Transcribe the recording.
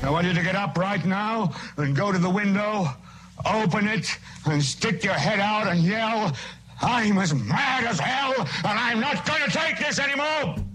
I want you to get up right now and go to the window, open it, and stick your head out and yell, I'm as mad as hell, and I'm not going to take this anymore!